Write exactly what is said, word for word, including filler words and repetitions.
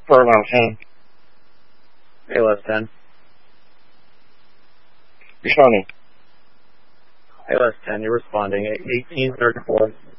Program ten. A L S ten. Responding. A L S ten, you're responding. eighteen thirty-four.